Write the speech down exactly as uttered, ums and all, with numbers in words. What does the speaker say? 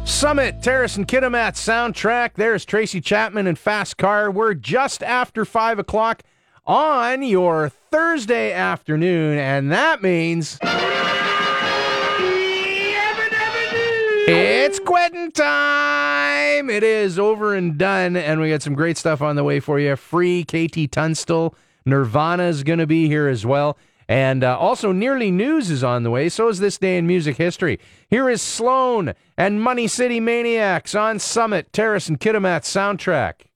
Summit, Terrace and Kitimat soundtrack. There's Tracy Chapman and Fast Car. We're just after five o'clock on your Thursday afternoon, and that means it's quitting time. It is over and done, and we got some great stuff on the way for you. Free K T Tunstall. Nirvana's going to be here as well. And uh, also, Nearly News is on the way. So is This Day in Music History. Here is Sloan and Money City Maniacs on Summit, Terrace and Kitimat soundtrack.